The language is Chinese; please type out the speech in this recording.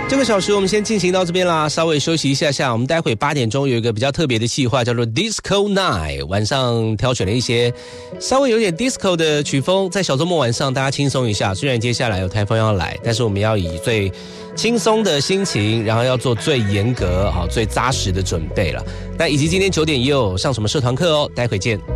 这个小时我们先进行到这边啦，稍微休息一下下。我们待会8点钟有一个比较特别的企划，叫做 Disco Night， 晚上挑选了一些稍微有点 disco 的曲风，在小周末晚上大家轻松一下。虽然接下来有台风要来，但是我们要以最轻松的心情，然后要做最严格、最扎实的准备了。那以及今天9点也有上什么社团课哦，待会见。